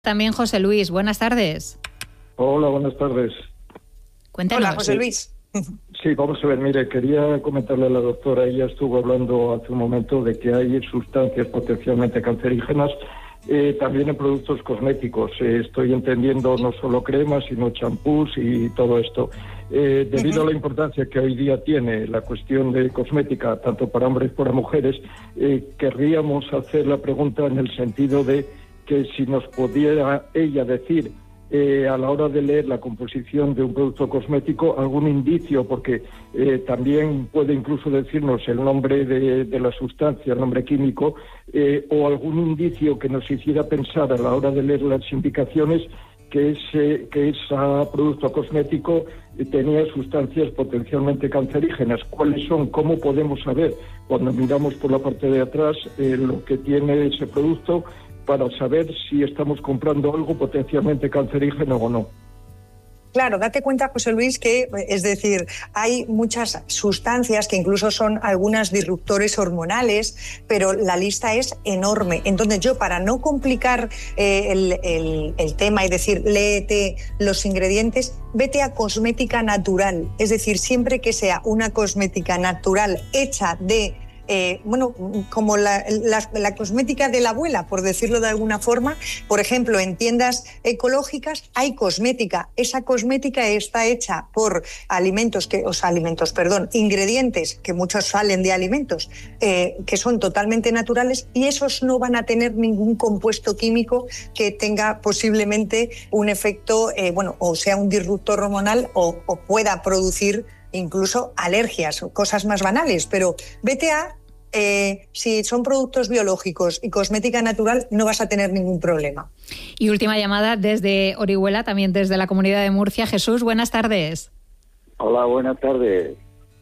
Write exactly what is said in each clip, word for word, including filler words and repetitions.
También José Luis, buenas tardes. Hola, buenas tardes. Cuéntanos. Hola, José Luis. Sí, vamos a ver, mire, quería comentarle a la doctora, ella estuvo hablando hace un momento de que hay sustancias potencialmente cancerígenas eh, también en productos cosméticos. Eh, estoy entendiendo no solo cremas, sino champús y todo esto. Eh, debido uh-huh. a la importancia que hoy día tiene la cuestión de cosmética, tanto para hombres como para mujeres, eh, querríamos hacer la pregunta en el sentido de que si nos pudiera ella decir eh, a la hora de leer la composición de un producto cosmético algún indicio, porque eh, también puede incluso decirnos el nombre de, de la sustancia, el nombre químico, eh, o algún indicio que nos hiciera pensar a la hora de leer las indicaciones que ese, que ese producto cosmético tenía sustancias potencialmente cancerígenas. ¿Cuáles son? ¿Cómo podemos saber cuando miramos por la parte de atrás eh, lo que tiene ese producto, para saber si estamos comprando algo potencialmente cancerígeno o no? Claro, date cuenta, José Luis, que, es decir, hay muchas sustancias que incluso son algunas disruptores hormonales, pero la lista es enorme. Entonces yo, para no complicar eh, el, el, el tema y decir, léete los ingredientes, vete a cosmética natural. Es decir, siempre que sea una cosmética natural hecha de Eh, bueno, como la, la, la cosmética de la abuela, por decirlo de alguna forma. Por ejemplo, en tiendas ecológicas hay cosmética. Esa cosmética está hecha por alimentos, que, o sea, alimentos, perdón, ingredientes, que muchos salen de alimentos, eh, que son totalmente naturales, y esos no van a tener ningún compuesto químico que tenga posiblemente un efecto, eh, bueno, o sea un disruptor hormonal o, o pueda producir incluso alergias o cosas más banales. Pero vete a, eh, si son productos biológicos y cosmética natural, no vas a tener ningún problema. Y última llamada desde Orihuela, también desde la Comunidad de Murcia. Jesús, buenas tardes. Hola, buenas tardes.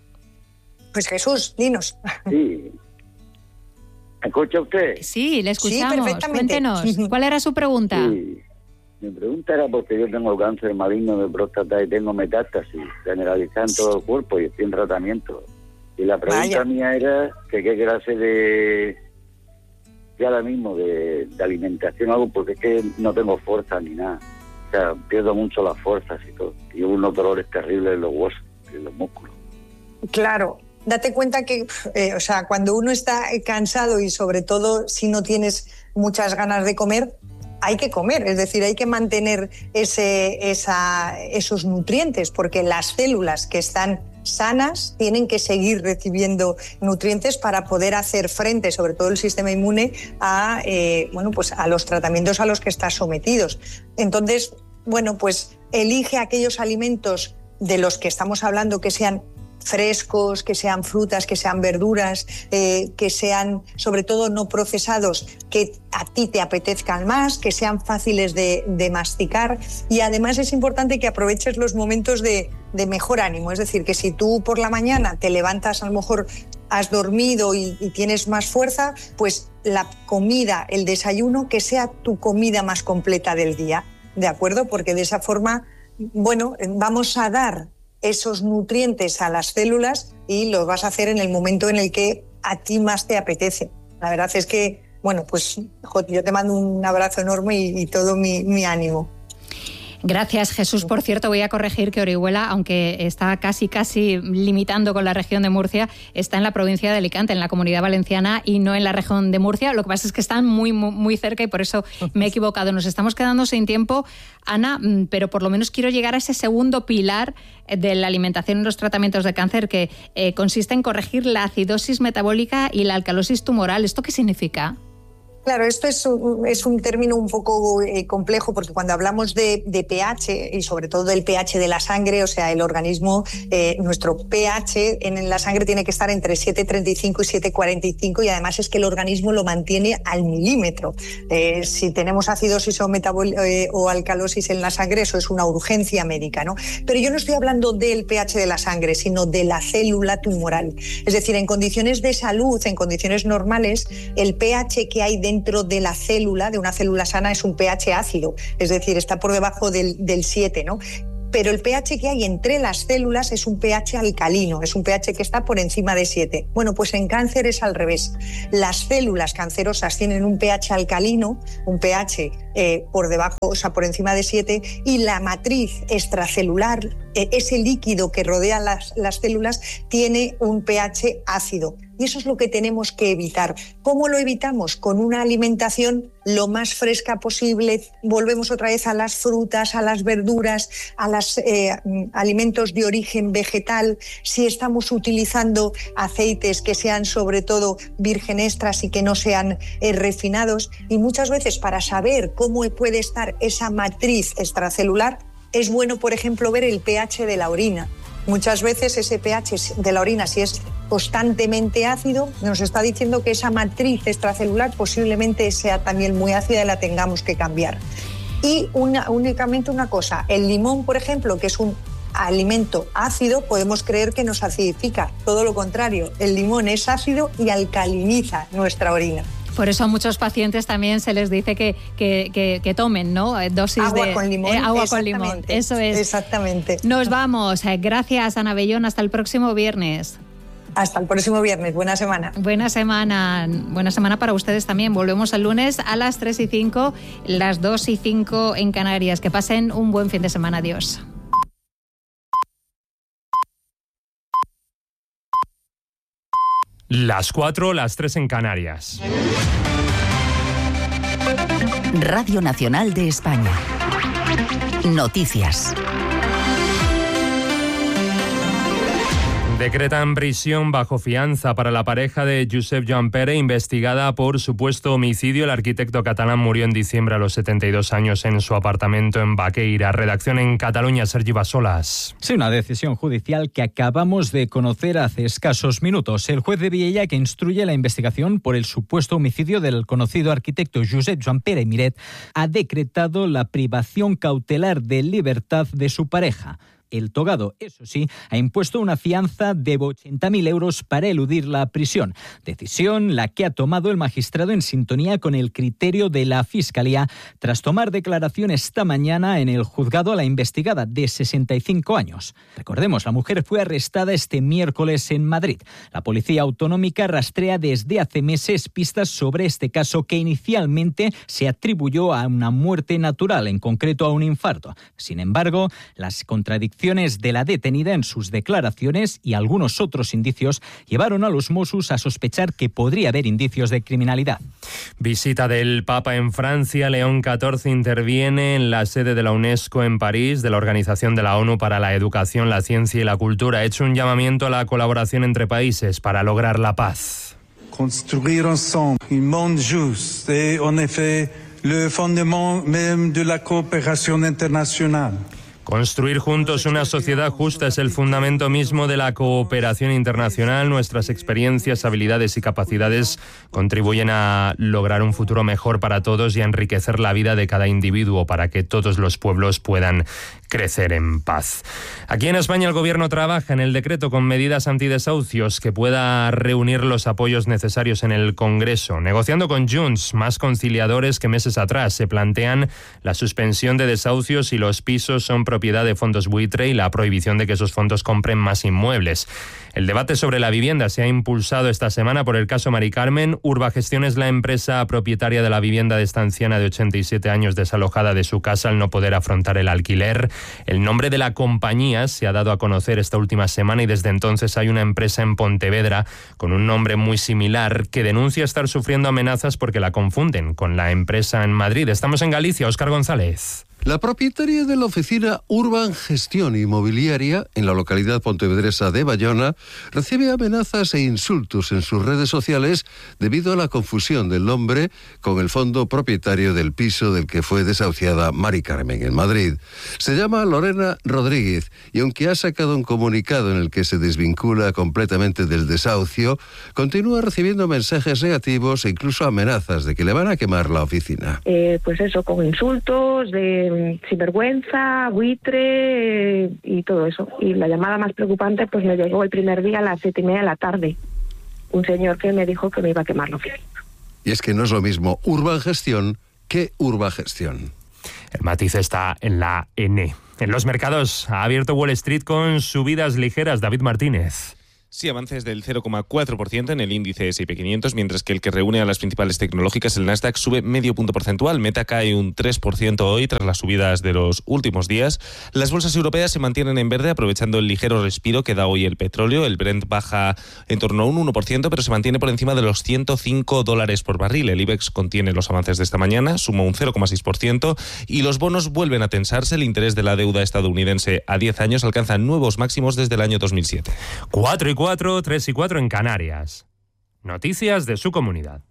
Pues Jesús, dinos. Sí. ¿Me escucha usted? Sí, le escuchamos. Sí, perfectamente. Cuéntenos, ¿cuál era su pregunta? Sí. Mi pregunta era porque yo tengo cáncer maligno de próstata y tengo metástasis generalizada en todo el cuerpo y estoy en tratamiento. Y la pregunta Vaya. mía era que qué clase de, ya ahora mismo, de, de alimentación hago, porque es que no tengo fuerza ni nada. O sea, pierdo mucho las fuerzas y todo. Y unos dolores terribles en los huesos y en los músculos. Claro. Date cuenta que, eh, o sea, cuando uno está cansado y sobre todo si no tienes muchas ganas de comer, hay que comer, es decir, hay que mantener ese, esa, esos nutrientes, porque las células que están sanas tienen que seguir recibiendo nutrientes para poder hacer frente, sobre todo el sistema inmune, a, eh, bueno, pues a los tratamientos a los que estás sometidos. Entonces, bueno, pues elige aquellos alimentos de los que estamos hablando que sean frescos, que sean frutas, que sean verduras, eh, que sean sobre todo no procesados, que a ti te apetezcan más, que sean fáciles de, de masticar. Y además es importante que aproveches los momentos de, de mejor ánimo, es decir, que si tú por la mañana te levantas, a lo mejor has dormido y, y tienes más fuerza, pues la comida, el desayuno, que sea tu comida más completa del día, ¿de acuerdo? Porque de esa forma, bueno, vamos a dar esos nutrientes a las células y los vas a hacer en el momento en el que a ti más te apetece. La verdad es que, bueno, pues yo te mando un abrazo enorme y, y todo mi, mi ánimo. Gracias, Jesús. Por cierto, voy a corregir que Orihuela, aunque está casi casi limitando con la región de Murcia, está en la provincia de Alicante, en la Comunidad Valenciana, y no en la región de Murcia. Lo que pasa es que están muy, muy, muy cerca y por eso me he equivocado. Nos estamos quedando sin tiempo, Ana, pero por lo menos quiero llegar a ese segundo pilar de la alimentación en los tratamientos de cáncer, que eh, consiste en corregir la acidosis metabólica y la alcalosis tumoral. ¿Esto qué significa? Claro, esto es un, es un término un poco eh, complejo, porque cuando hablamos de, de pH y sobre todo del pH de la sangre, o sea, el organismo, eh, nuestro pH en la sangre tiene que estar entre siete coma treinta y cinco y siete coma cuarenta y cinco, y además es que el organismo lo mantiene al milímetro. Eh, si tenemos acidosis o, metabol- eh, o alcalosis en la sangre, eso es una urgencia médica, ¿no? Pero yo no estoy hablando del pH de la sangre, sino de la célula tumoral. Es decir, en condiciones de salud, en condiciones normales, el pH que hay dentro dentro de la célula, de una célula sana, es un pH ácido, es decir, está por debajo del, del siete, ¿no? Pero el pH que hay entre las células es un pH alcalino, es un pH que está por encima de siete. Bueno, pues en cáncer es al revés. Las células cancerosas tienen un pH alcalino, un pH eh, por debajo, o sea, por encima de siete, y la matriz extracelular, eh, ese líquido que rodea las, las células, tiene un pH ácido. Y eso es lo que tenemos que evitar. ¿Cómo lo evitamos? Con una alimentación lo más fresca posible. Volvemos otra vez a las frutas, a las verduras, a los eh, alimentos de origen vegetal. Si estamos utilizando aceites que sean sobre todo virgen extras y que no sean eh, refinados. Y muchas veces, para saber cómo puede estar esa matriz extracelular, es bueno, por ejemplo, ver el pH de la orina. Muchas veces ese pH de la orina, si es constantemente ácido, nos está diciendo que esa matriz extracelular posiblemente sea también muy ácida y la tengamos que cambiar. Y una, únicamente una cosa, el limón, por ejemplo, que es un alimento ácido, podemos creer que nos acidifica. Todo lo contrario, el limón es ácido y alcaliniza nuestra orina. Por eso a muchos pacientes también se les dice que, que, que, que tomen, ¿no? Dosis agua de con limón. Eh, agua con limón. Eso es. Exactamente. Nos vamos. Gracias, Ana Bellón. Hasta el próximo viernes. Hasta el próximo viernes. Buena semana. Buena semana. Buena semana para ustedes también. Volvemos el lunes a las tres y cinco, las dos y cinco en Canarias. Que pasen un buen fin de semana. Adiós. Las cuatro, las tres en Canarias. Radio Nacional de España. Noticias. Decretan prisión bajo fianza para la pareja de Josep Joan Pere, investigada por supuesto homicidio. El arquitecto catalán murió en diciembre a los setenta y dos años en su apartamento en Baqueira. Redacción en Cataluña, Sergi Basolas. Sí, una decisión judicial que acabamos de conocer hace escasos minutos. El juez de Viella, que instruye la investigación por el supuesto homicidio del conocido arquitecto Josep Joan Pere Miret, ha decretado la privación cautelar de libertad de su pareja. El togado, eso sí, ha impuesto una fianza de ochenta mil euros para eludir la prisión. Decisión la que ha tomado el magistrado en sintonía con el criterio de la Fiscalía, tras tomar declaración esta mañana en el juzgado a la investigada, de sesenta y cinco años. Recordemos, la mujer fue arrestada este miércoles en Madrid. La Policía Autonómica rastrea desde hace meses pistas sobre este caso, que inicialmente se atribuyó a una muerte natural, en concreto a un infarto. Sin embargo, las contradicciones de la detenida en sus declaraciones y algunos otros indicios llevaron a los Mossos a sospechar que podría haber indicios de criminalidad. Visita del Papa en Francia. León catorce interviene en la sede de la UNESCO en París, de la Organización de la ONU para la Educación, la Ciencia y la Cultura. Ha hecho un llamamiento a la colaboración entre países para lograr la paz. Construir ensemble un monde juste est en effet le fondement même de la coopération internationale. Construir juntos una sociedad justa es el fundamento mismo de la cooperación internacional. Nuestras experiencias, habilidades y capacidades contribuyen a lograr un futuro mejor para todos y a enriquecer la vida de cada individuo para que todos los pueblos puedan crecer en paz. Aquí en España el Gobierno trabaja en el decreto con medidas antidesahucios que pueda reunir los apoyos necesarios en el Congreso. Negociando con Junts, más conciliadores que meses atrás, se plantean la suspensión de desahucios si los pisos son propiedad de fondos buitre y la prohibición de que esos fondos compren más inmuebles. El debate sobre la vivienda se ha impulsado esta semana por el caso Mari Carmen. Urbagestión es la empresa propietaria de la vivienda de esta anciana de ochenta y siete años desalojada de su casa al no poder afrontar el alquiler. El nombre de la compañía se ha dado a conocer esta última semana y desde entonces hay una empresa en Pontevedra con un nombre muy similar que denuncia estar sufriendo amenazas porque la confunden con la empresa en Madrid. Estamos en Galicia. Óscar González. La propietaria de la oficina Urban Gestión Inmobiliaria en la localidad pontevedresa de Bayona recibe amenazas e insultos en sus redes sociales debido a la confusión del nombre con el fondo propietario del piso del que fue desahuciada Mari Carmen en Madrid. Se llama Lorena Rodríguez y aunque ha sacado un comunicado en el que se desvincula completamente del desahucio, continúa recibiendo mensajes negativos e incluso amenazas de que le van a quemar la oficina. Eh, pues eso, con insultos de sinvergüenza, buitre eh, y todo eso. Y la llamada más preocupante pues me llegó el primer día a las siete y media de la tarde. Un señor que me dijo que me iba a quemar la oficina. Y es que no es lo mismo Urban Gestión que Urbagestión. El matiz está en la N. En los mercados ha abierto Wall Street con subidas ligeras. David Martínez. Sí, avances del cero coma cuatro por ciento en el índice ese y pe quinientos, mientras que el que reúne a las principales tecnológicas, el Nasdaq, sube medio punto porcentual. Meta cae un tres por ciento hoy tras las subidas de los últimos días. Las bolsas europeas se mantienen en verde aprovechando el ligero respiro que da hoy el petróleo. El Brent baja en torno a un uno por ciento, pero se mantiene por encima de los ciento cinco dólares por barril. El IBEX contiene los avances de esta mañana, suma un cero coma seis por ciento y los bonos vuelven a tensarse. El interés de la deuda estadounidense a diez años alcanza nuevos máximos desde el año dos mil siete. cuatro y cuatro, tres y cuatro en Canarias. Noticias de su comunidad.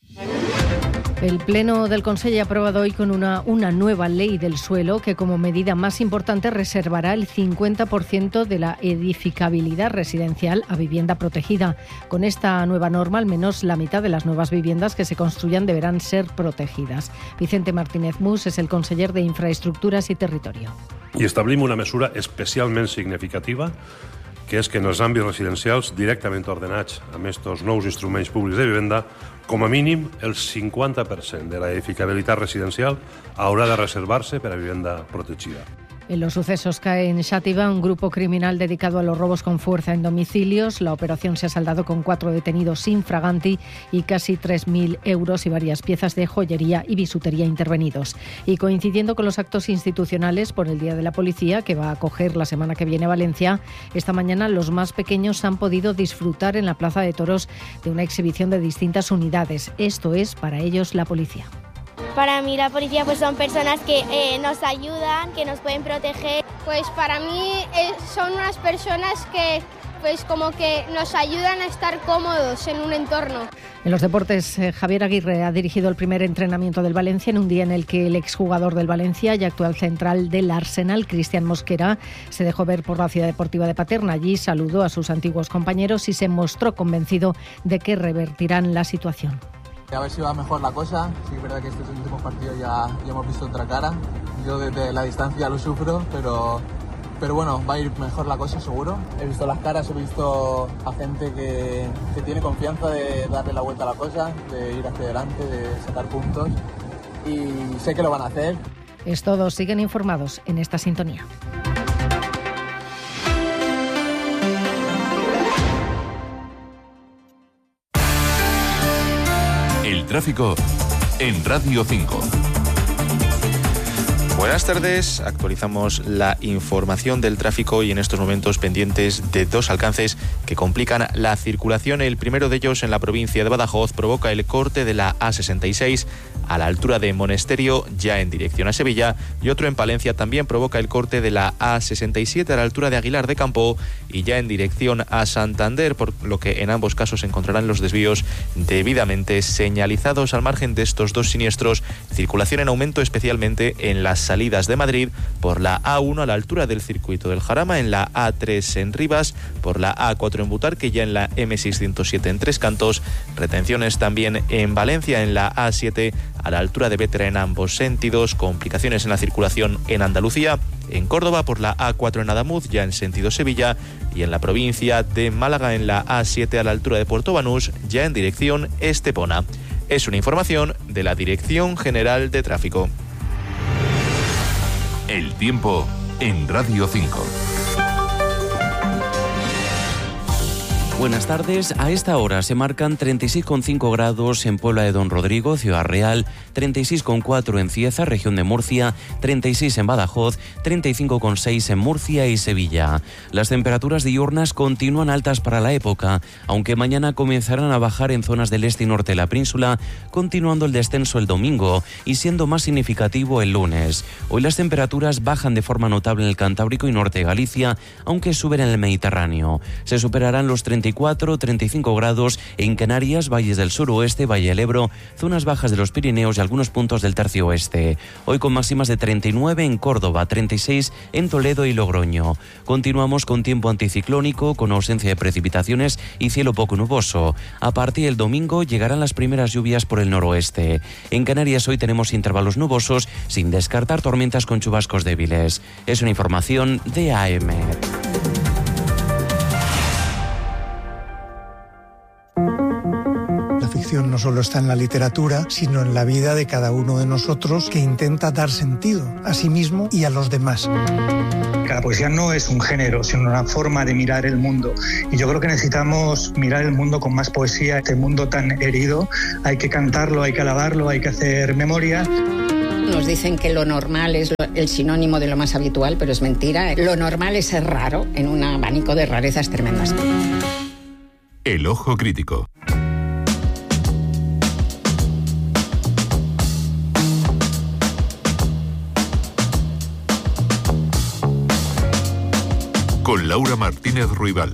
El Pleno del Consejo ha aprobado hoy con una, una nueva ley del suelo que, como medida más importante, reservará el cincuenta por ciento de la edificabilidad residencial a vivienda protegida. Con esta nueva norma, al menos la mitad de las nuevas viviendas que se construyan deberán ser protegidas. Vicente Martínez Mus és el conseller d'Infraestructures i Territori. I establim una mesura especialment significativa, que és que en els àmbits residencials directament ordenats amb aquests nous instruments públics de vivenda, com a mínim el cinquanta per cent de la edificabilitat residencial haurà de reservar-se per a vivenda protegida. En los sucesos cae en Xàtiva un grupo criminal dedicado a los robos con fuerza en domicilios. La operación se ha saldado con cuatro detenidos infraganti y casi tres mil euros y varias piezas de joyería y bisutería intervenidos. Y coincidiendo con los actos institucionales por el Día de la Policía, que va a acoger la semana que viene Valencia, esta mañana los más pequeños han podido disfrutar en la Plaza de Toros de una exhibición de distintas unidades. Esto es para ellos la policía. Para mí la policía pues son personas que eh, nos ayudan, que nos pueden proteger. Pues para mí eh, son unas personas que pues como que nos ayudan a estar cómodos en un entorno. En los deportes, eh, Javier Aguirre ha dirigido el primer entrenamiento del Valencia en un día en el que el exjugador del Valencia y actual central del Arsenal, Cristian Mosquera, se dejó ver por la ciudad deportiva de Paterna. Allí saludó a sus antiguos compañeros y se mostró convencido de que revertirán la situación. A ver si va mejor la cosa. Sí, es verdad que estos últimos partidos ya, ya hemos visto otra cara. Yo desde la distancia lo sufro, pero, pero bueno, va a ir mejor la cosa seguro. He visto las caras, he visto a gente que, que tiene confianza de darle la vuelta a la cosa, de ir hacia adelante, de sacar puntos. Y sé que lo van a hacer. Es todo, siguen informados en esta sintonía. Tráfico en Radio cinco. Buenas tardes, actualizamos la información del tráfico y en estos momentos pendientes de dos alcances que complican la circulación. El primero de ellos en la provincia de Badajoz provoca el corte de la A sesenta y seis a la altura de Monesterio, ya en dirección a Sevilla, y otro en Palencia también provoca el corte de la A sesenta y siete a la altura de Aguilar de Campo y ya en dirección a Santander, por lo que en ambos casos se encontrarán los desvíos debidamente señalizados. Al margen de estos dos siniestros, circulación en aumento especialmente en las salidas de Madrid por la A uno a la altura del circuito del Jarama, en la A tres en Rivas, por la A cuatro en Butarque, ya en la eme seiscientos siete en Tres Cantos, retenciones también en Valencia en la A siete a la altura de Bétera en ambos sentidos, complicaciones en la circulación en Andalucía, en Córdoba por la A cuatro en Adamuz, ya en sentido Sevilla, y en la provincia de Málaga en la A siete a la altura de Puerto Banús, ya en dirección Estepona. Es una información de la Dirección General de Tráfico. El tiempo en Radio cinco. Buenas tardes. A esta hora se marcan treinta y seis coma cinco grados en Puebla de Don Rodrigo, Ciudad Real, treinta y seis coma cuatro en Cieza, región de Murcia, treinta y seis en Badajoz, treinta y cinco coma seis en Murcia y Sevilla. Las temperaturas diurnas continúan altas para la época, aunque mañana comenzarán a bajar en zonas del este y norte de la península, continuando el descenso el domingo y siendo más significativo el lunes. Hoy las temperaturas bajan de forma notable en el Cantábrico y norte de Galicia, aunque suben en el Mediterráneo. Se superarán los treinta y cuatro, treinta y cinco grados en Canarias, valles del suroeste, Valle del Ebro, zonas bajas de los Pirineos y algunos puntos del tercio oeste. Hoy con máximas de treinta y nueve en Córdoba, treinta y seis en Toledo y Logroño. Continuamos con tiempo anticiclónico, con ausencia de precipitaciones y cielo poco nuboso. A partir del domingo llegarán las primeras lluvias por el noroeste. En Canarias hoy tenemos intervalos nubosos, sin descartar tormentas con chubascos débiles. Es una información de A E M E T. solución no solo está en la literatura, sino en la vida de cada uno de nosotros, que intenta dar sentido a sí mismo y a los demás. La poesía no es un género, sino una forma de mirar el mundo. Y yo creo que necesitamos mirar el mundo con más poesía. Este mundo tan herido, hay que cantarlo, hay que alabarlo, hay que hacer memoria. Nos dicen que lo normal es el sinónimo de lo más habitual, pero es mentira. Lo normal es ser raro en un abanico de rarezas tremendas. El ojo crítico. Con Laura Martínez Ruibal.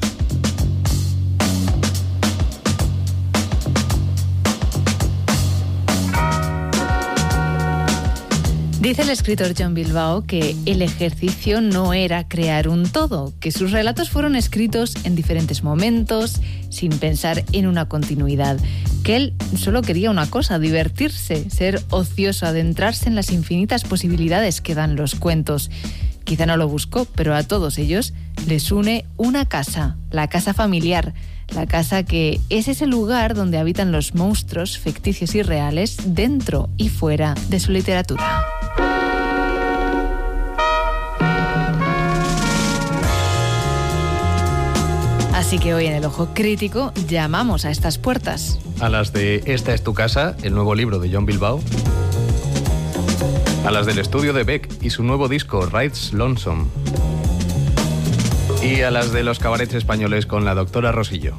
Dice el escritor Jon Bilbao que el ejercicio no era crear un todo, que sus relatos fueron escritos en diferentes momentos, sin pensar en una continuidad, que él solo quería una cosa, divertirse, ser ocioso, adentrarse en las infinitas posibilidades que dan los cuentos. Quizá no lo buscó, pero a todos ellos les une una casa, la casa familiar, la casa que es ese lugar donde habitan los monstruos ficticios y reales dentro y fuera de su literatura. Así que hoy en El Ojo Crítico llamamos a estas puertas. A las de Esta es tu casa, el nuevo libro de Jon Bilbao. A las del estudio de Beck y su nuevo disco Rides Lonesome. Y a las de los cabarets españoles con la doctora Rosillo.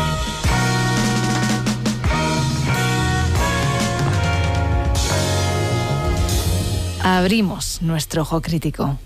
Abrimos nuestro Ojo Crítico.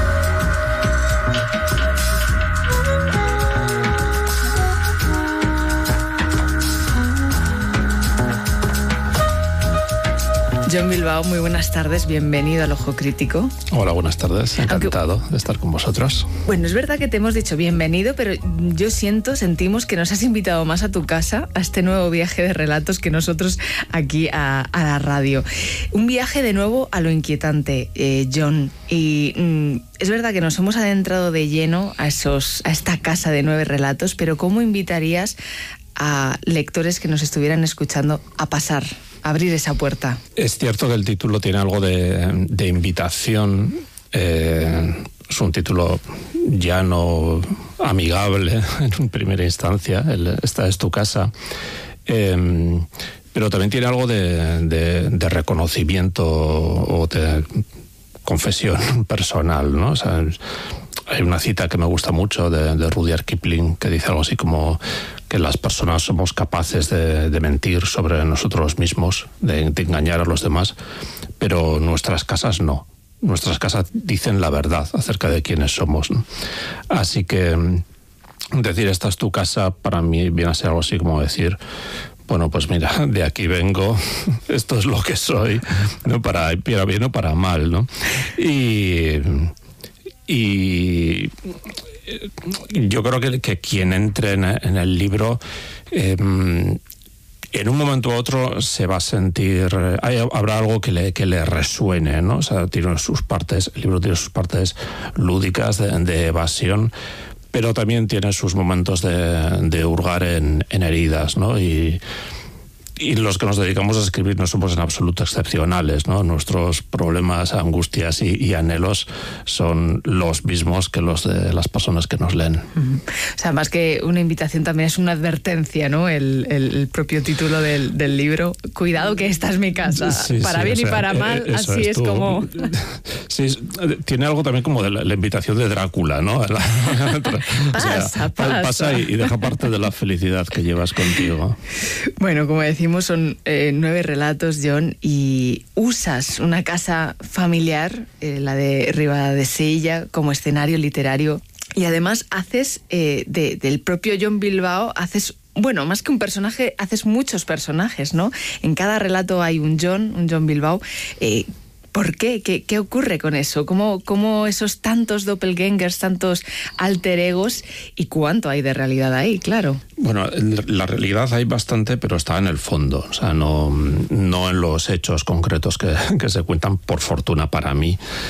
Jon Bilbao, muy buenas tardes, bienvenido al Ojo Crítico. Hola, buenas tardes, encantado Aunque, de estar con vosotros. Bueno, es verdad que te hemos dicho bienvenido, pero yo siento, sentimos que nos has invitado más a tu casa, a este nuevo viaje de relatos que nosotros aquí a, a la radio. Un viaje de nuevo a lo inquietante, eh, Jon, y mm, es verdad que nos hemos adentrado de lleno a, esos, a esta casa de nueve relatos, pero ¿cómo invitarías a lectores que nos estuvieran escuchando a pasar, a abrir esa puerta? Es cierto que el título tiene algo de, de invitación. Eh, es un título llano, amigable en primera instancia. El, esta es tu casa. Eh, pero también tiene algo de, de, de reconocimiento o de confesión personal, ¿no? O sea, hay una cita que me gusta mucho de, de Rudyard Kipling que dice algo así como que las personas somos capaces de, de mentir sobre nosotros mismos, de, de engañar a los demás, pero nuestras casas no. Nuestras casas dicen la verdad acerca de quiénes somos, ¿no? Así que decir esta es tu casa para mí viene a ser algo así como decir, bueno, pues mira, de aquí vengo, esto es lo que soy, no para, para bien o para mal, ¿no? Y... Y yo creo que, que quien entre en, en el libro, eh, en un momento u otro se va a sentir, hay, habrá algo que le, que le resuene, ¿no? O sea, tiene sus partes, el libro tiene sus partes lúdicas de, de evasión, pero también tiene sus momentos de, de hurgar en, en heridas, ¿no? Y Y los que nos dedicamos a escribir no somos en absoluto excepcionales, ¿no? Nuestros problemas, angustias y, y anhelos son los mismos que los de las personas que nos leen. O sea, más que una invitación también es una advertencia, ¿no? El, el, el propio título del, del libro. Cuidado que esta es mi casa. Sí, para sí, bien o sea, y para mal, eh, así es, es tú, como... Sí, tiene algo también como de la, la invitación de Drácula, ¿no? La, pasa, o sea, pasa. Pasa y, y deja parte de la felicidad que llevas contigo. Bueno, como decimos, son eh, nueve relatos, Jon, y usas una casa familiar, eh, la de Ribadesella, como escenario literario, y además haces eh, de, del propio Jon Bilbao, haces, bueno, más que un personaje, haces muchos personajes, ¿no? En cada relato hay un Jon, un Jon Bilbao. Eh, ¿Por qué? ¿Qué, qué ocurre con eso? ¿Cómo, ¿Cómo esos tantos doppelgangers, tantos alter egos y cuánto hay de realidad ahí? Claro. Bueno, la realidad hay bastante, pero está en el fondo, o sea, no, no en los hechos concretos que, que se cuentan, por fortuna para mí.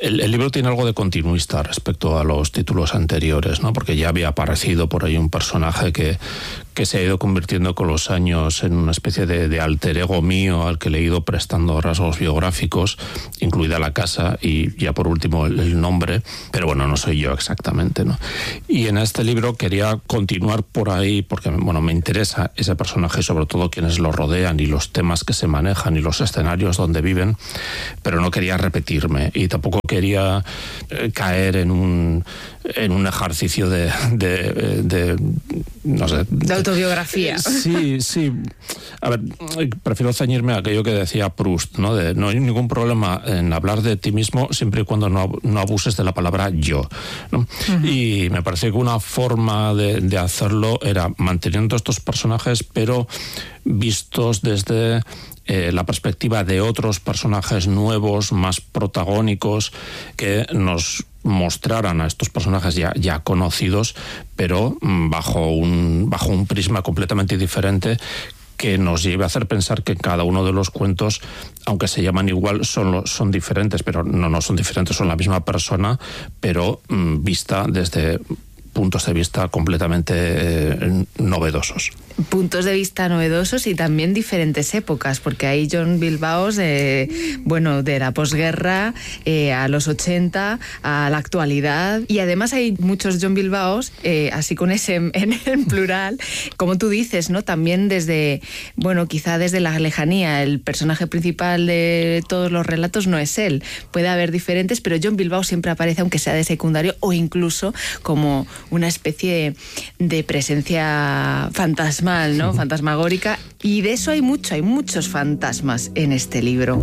El, el libro tiene algo de continuista respecto a los títulos anteriores, ¿no? Porque ya había aparecido por ahí un personaje que, que se ha ido convirtiendo con los años en una especie de, de alter ego mío al que le he ido prestando rasgos biográficos, incluida la casa y ya por último el, el nombre, pero bueno, no soy yo exactamente, ¿no? Y en este libro quería continuar por ahí porque bueno, me interesa ese personaje, sobre todo quienes lo rodean y los temas que se manejan y los escenarios donde viven, pero no quería repetirme y tampoco quería eh, caer en un en un ejercicio de, de, de no sé, de autobiografía. Sí, sí. A ver, prefiero ceñirme a aquello que decía Proust, ¿no? De no hay ningún problema en hablar de ti mismo siempre y cuando no, no abuses de la palabra yo, ¿no? Uh-huh. Y me parece que una forma de, de hacerlo era manteniendo estos personajes, pero vistos desde eh, la perspectiva de otros personajes nuevos, más protagónicos, que nos mostraran a estos personajes ya, ya conocidos, pero bajo un, bajo un prisma completamente diferente, que nos lleve a hacer pensar que cada uno de los cuentos, aunque se llaman igual, son, son diferentes, pero no, no son diferentes, son la misma persona, pero mmm, vista desde puntos de vista completamente eh, novedosos. Puntos de vista novedosos y también diferentes épocas, porque hay John Bilbaos, eh, bueno, de la posguerra eh, a los ochenta, a la actualidad, y además hay muchos John Bilbaos, eh, así con ese en, en plural, como tú dices, ¿no? También desde, bueno, quizá desde la lejanía, el personaje principal de todos los relatos no es él, puede haber diferentes, pero John Bilbao siempre aparece, aunque sea de secundario, o incluso como una especie de presencia fantasmal, ¿no? Fantasmagórica, y de eso hay mucho, hay muchos fantasmas en este libro.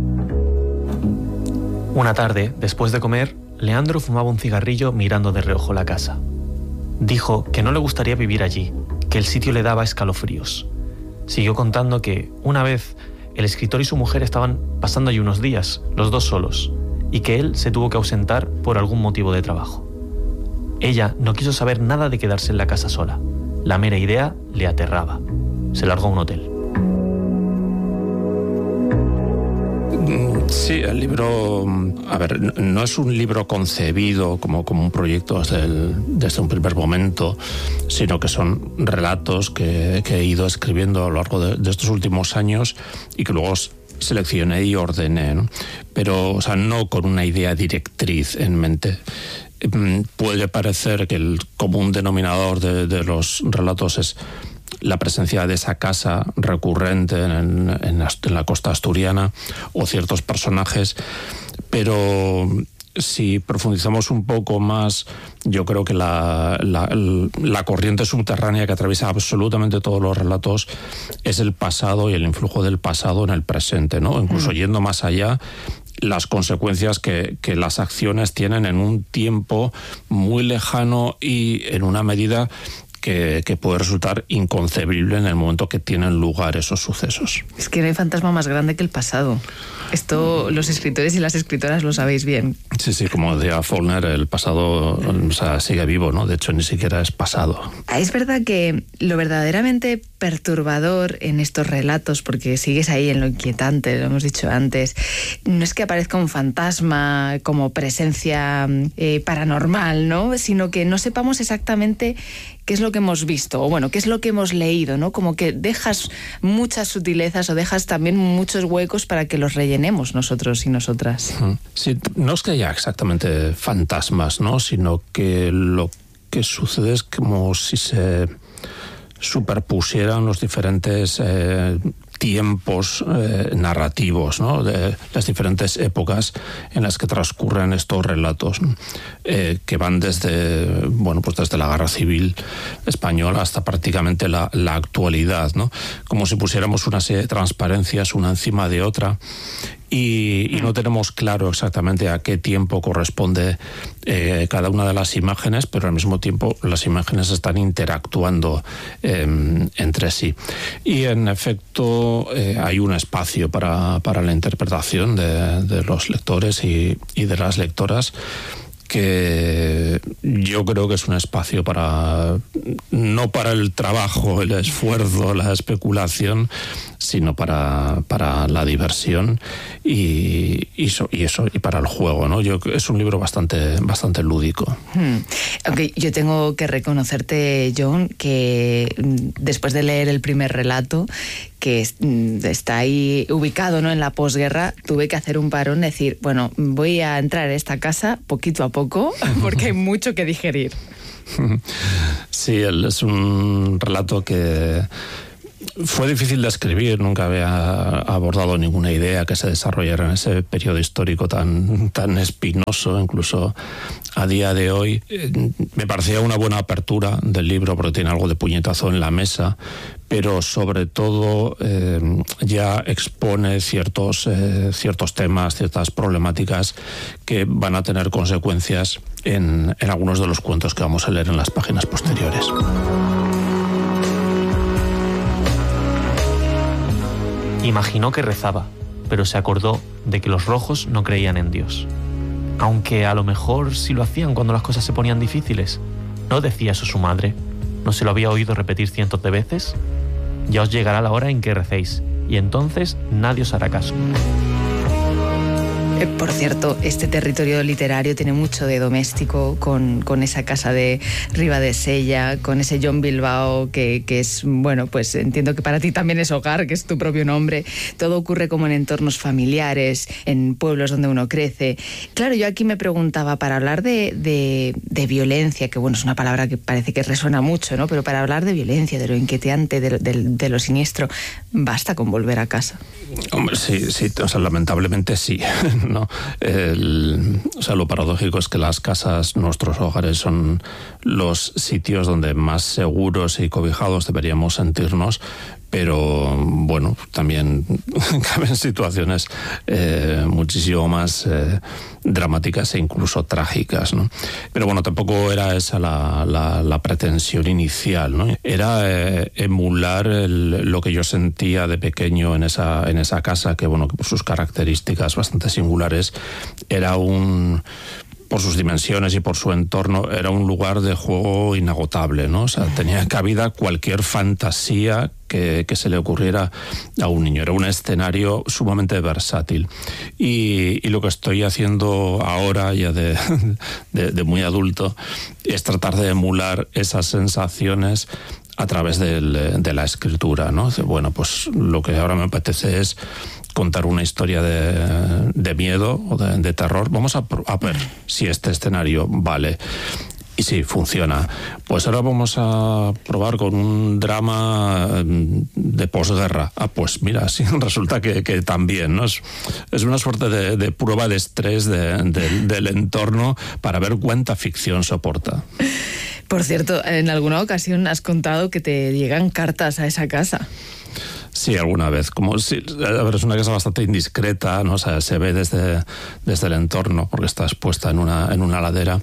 Una tarde, después de comer, Leandro fumaba un cigarrillo mirando de reojo la casa. Dijo que no le gustaría vivir allí, que el sitio le daba escalofríos. Siguió contando que, una vez, el escritor y su mujer estaban pasando allí unos días, los dos solos, y que él se tuvo que ausentar por algún motivo de trabajo. Ella no quiso saber nada de quedarse en la casa sola. La mera idea le aterraba. Se largó a un hotel. Sí, el libro, a ver, no es un libro concebido como, como un proyecto desde, el, desde un primer momento, sino que son relatos que, que he ido escribiendo a lo largo de, de estos últimos años y que luego seleccioné y ordené, ¿no? Pero, o sea, no con una idea directriz en mente. Puede parecer que el común denominador de, de los relatos es la presencia de esa casa recurrente en, en, en, la, en la costa asturiana o ciertos personajes, pero si profundizamos un poco más, yo creo que la, la, la corriente subterránea que atraviesa absolutamente todos los relatos es el pasado y el influjo del pasado en el presente, ¿no? Incluso mm. yendo más allá, las consecuencias que, que las acciones tienen en un tiempo muy lejano y en una medida que, que puede resultar inconcebible en el momento que tienen lugar esos sucesos. Es que no hay fantasma más grande que el pasado. Esto los escritores y las escritoras lo sabéis bien. Sí, sí, como decía Faulkner, el pasado, o sea, sigue vivo, ¿no? De hecho, ni siquiera es pasado. Es verdad que lo verdaderamente perturbador en estos relatos, porque sigues ahí en lo inquietante, lo hemos dicho antes, no es que aparezca un fantasma como presencia eh, paranormal, ¿no? Sino que no sepamos exactamente qué es lo que hemos visto, o bueno, qué es lo que hemos leído, ¿no? Como que dejas muchas sutilezas o dejas también muchos huecos para que los rellenemos nosotros y nosotras. Sí, no es que haya exactamente fantasmas, ¿no? Sino que lo que sucede es como si se superpusieran los diferentes eh, tiempos eh, narrativos, ¿no? De las diferentes épocas en las que transcurren estos relatos, ¿no? eh, que van desde, bueno, pues desde la Guerra Civil Española hasta prácticamente la, la actualidad, ¿no? Como si pusiéramos una serie de transparencias una encima de otra y, y no tenemos claro exactamente a qué tiempo corresponde eh, cada una de las imágenes, pero al mismo tiempo las imágenes están interactuando eh, entre sí. Y en efecto eh, hay un espacio para, para la interpretación de, de los lectores y, y de las lectoras, que yo creo que es un espacio para, no para el trabajo, el esfuerzo, la especulación, sino para, para la diversión y, y, eso, y eso, y para el juego, ¿no? Yo, es un libro bastante, bastante lúdico. Hmm. Okay, yo tengo que reconocerte, John, que después de leer el primer relato, que está ahí ubicado, ¿no?, en la posguerra, tuve que hacer un parón, decir, bueno, voy a entrar a esta casa poquito a poco, porque hay mucho que digerir. Sí, es un relato que fue difícil de escribir, nunca había abordado ninguna idea que se desarrollara en ese periodo histórico tan, tan espinoso, incluso a día de hoy. Me parecía una buena apertura del libro porque tiene algo de puñetazo en la mesa, pero sobre todo eh, ya expone ciertos, eh, ciertos temas, ciertas problemáticas que van a tener consecuencias en, en algunos de los cuentos que vamos a leer en las páginas posteriores. Imaginó que rezaba, pero se acordó de que los rojos no creían en Dios. Aunque a lo mejor sí lo hacían cuando las cosas se ponían difíciles. ¿No decía eso su madre? ¿No se lo había oído repetir cientos de veces? Ya os llegará la hora en que recéis, y entonces nadie os hará caso. Eh, por cierto, este territorio literario tiene mucho de doméstico, con, con esa casa de Ribadesella, con ese John Bilbao, que, que es, bueno, pues entiendo que para ti también es hogar, que es tu propio nombre. Todo ocurre como en entornos familiares, en pueblos donde uno crece. Claro, yo aquí me preguntaba, para hablar de, de, de violencia, que bueno, es una palabra que parece que resuena mucho, ¿no? Pero para hablar de violencia, de lo inquietante, de, de, de lo siniestro, basta con volver a casa. Hombre, sí, sí, o sea, lamentablemente sí, ¿no? El, o sea, lo paradójico es que las casas, nuestros hogares, son los sitios donde más seguros y cobijados deberíamos sentirnos, pero bueno, también caben situaciones eh, muchísimo más eh, dramáticas e incluso trágicas, ¿no? Pero bueno, tampoco era esa la, la, la pretensión inicial, ¿no? Era eh, emular el, lo que yo sentía de pequeño en esa, en esa casa, que bueno, que por sus características bastante singulares era un... por sus dimensiones y por su entorno, era un lugar de juego inagotable, ¿no? O sea, tenía cabida cualquier fantasía que, que se le ocurriera a un niño. Era un escenario sumamente versátil. Y, y lo que estoy haciendo ahora, ya de, de, de muy adulto, es tratar de emular esas sensaciones a través del, de la escritura, ¿no? Bueno, pues lo que ahora me apetece es contar una historia de, de miedo o de, de terror. Vamos a, a ver si este escenario vale. Y sí, funciona. Pues ahora vamos a probar con un drama de posguerra. Ah, pues mira, sí, resulta que, que también, ¿no? Es, es una suerte de, de prueba de estrés de, de, del entorno para ver cuánta ficción soporta. Por cierto, en alguna ocasión has contado que te llegan cartas a esa casa. Sí, alguna vez. Como si, a ver, es una casa bastante indiscreta, ¿no? O sea, se ve desde, desde el entorno porque está expuesta en una, en una ladera.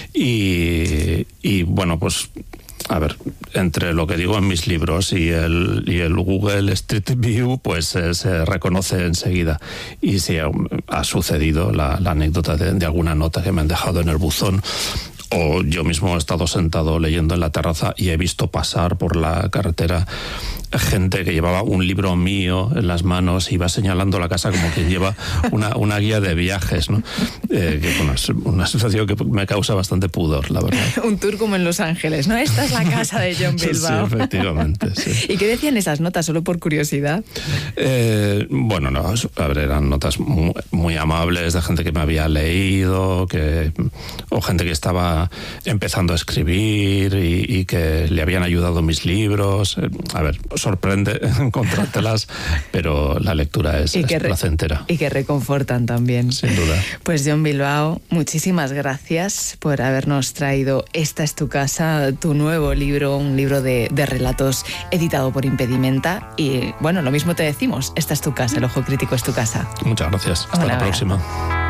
Y, y bueno, pues a ver, entre lo que digo en mis libros y el, y el Google Street View, pues eh, se reconoce enseguida. Y sí, ha, ha sucedido la, la anécdota de, de alguna nota que me han dejado en el buzón. O yo mismo he estado sentado leyendo en la terraza y he visto pasar por la carretera gente que llevaba un libro mío en las manos y iba señalando la casa como quien lleva una, una guía de viajes, ¿no? Eh, que bueno, es una situación que me causa bastante pudor, la verdad. Un tour como en Los Ángeles, ¿no? Esta es la casa de John Bilbao. Sí, efectivamente, sí. ¿Y qué decían esas notas, solo por curiosidad? Eh, bueno, no, a ver, eran notas muy, muy amables de gente que me había leído, que, o gente que estaba empezando a escribir y, y que le habían ayudado mis libros. A ver, sorprende encontrártelas, pero la lectura es, es placentera. Y que reconfortan también. Sin duda. Pues John Bilbao, muchísimas gracias por habernos traído Esta es tu casa, tu nuevo libro, un libro de, de relatos editado por Impedimenta. Y bueno, lo mismo te decimos, esta es tu casa, el Ojo Crítico es tu casa. Muchas gracias. Hasta Hola, la próxima.